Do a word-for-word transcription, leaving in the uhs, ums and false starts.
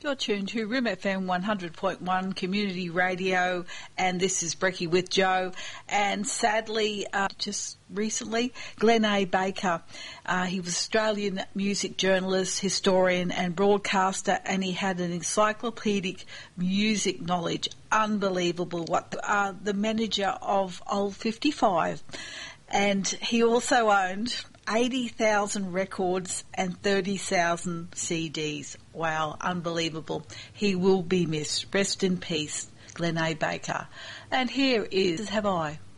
You're tuned to Room F M one hundred point one Community Radio, and this is Brekkie with Joe. And sadly, uh, just recently, Glenn A. Baker, uh, he was Australian music journalist, historian and broadcaster, and he had an encyclopedic music knowledge. Unbelievable. What uh, the manager of Old fifty-five. And he also owned eighty thousand records and thirty thousand C Ds. Wow, unbelievable. He will be missed. Rest in peace, Glenn A. Baker. And here is Have I.